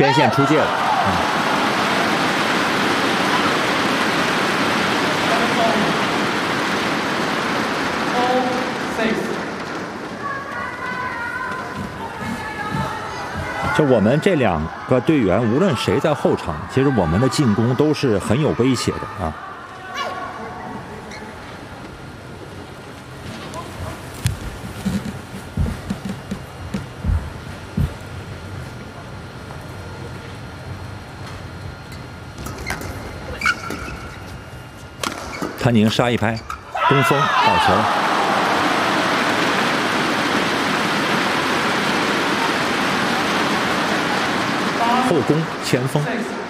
边线出界了。就我们这2个队员，无论谁在后场，其实我们的进攻都是很有威胁的啊。潘宁杀一拍，东风到球。后攻前锋。